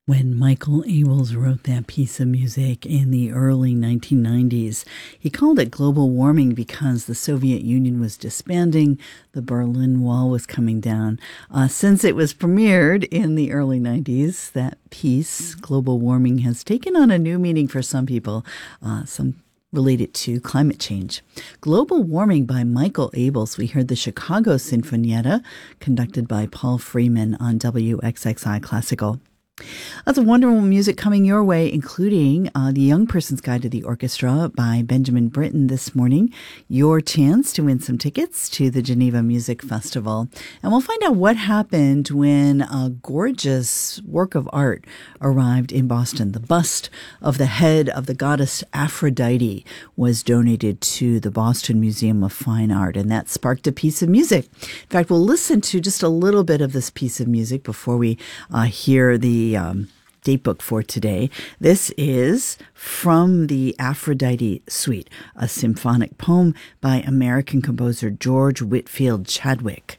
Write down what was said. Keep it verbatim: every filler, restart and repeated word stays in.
When Michael Abels wrote that piece of music in the early nineteen nineties, he called it global warming because the Soviet Union was disbanding, the Berlin Wall was coming down. Uh, since it was premiered in the early nineties, that piece, global warming, has taken on a new meaning for some people, uh, some related to climate change. Global Warming by Michael Abels. We heard the Chicago Sinfonietta, conducted by Paul Freeman on W X X I Classical. Lots of wonderful music coming your way, including uh, The Young Person's Guide to the Orchestra by Benjamin Britten this morning. Your chance to win some tickets to the Geneva Music Festival. And we'll find out what happened when a gorgeous work of art arrived in Boston. The bust of the head of the goddess Aphrodite was donated to the Boston Museum of Fine Art, and that sparked a piece of music. In fact, we'll listen to just a little bit of this piece of music before we uh, hear the Um, date book for today. This is from the Aphrodite Suite, a symphonic poem by American composer George Whitfield Chadwick.